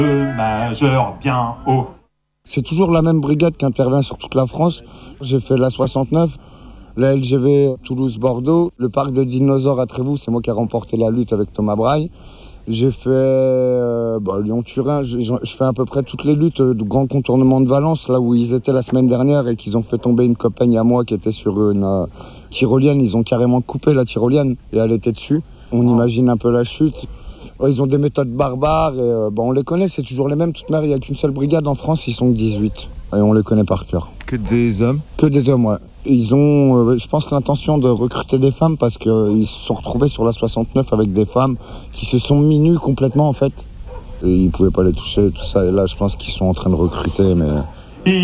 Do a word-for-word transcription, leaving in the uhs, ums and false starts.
majeur bien haut. C'est toujours la même brigade qui intervient sur toute la France. J'ai fait la soixante-neuf, la L G V Toulouse-Bordeaux, le parc de dinosaures à Trévoux, c'est moi qui ai remporté la lutte avec Thomas Braille. J'ai fait euh, bah, Lyon-Turin, je, je fais à peu près toutes les luttes de grands contournements de Valence, là où ils étaient la semaine dernière et qu'ils ont fait tomber une copaine à moi qui était sur une euh, tyrolienne. Ils ont carrément coupé la tyrolienne et elle était dessus. On imagine un peu la chute. Ouais, ils ont des méthodes barbares et euh, bah, on les connaît, c'est toujours les mêmes. Toute mère, il n'y a qu'une seule brigade en France, ils sont dix-huit et on les connaît par cœur. Que des hommes? Que des hommes, ouais. Ils ont, euh, je pense, l'intention de recruter des femmes parce qu'ils euh, se sont retrouvés sur la soixante-neuf avec des femmes qui se sont minues complètement en fait. Et ils ne pouvaient pas les toucher, tout ça. Et là, je pense qu'ils sont en train de recruter, mais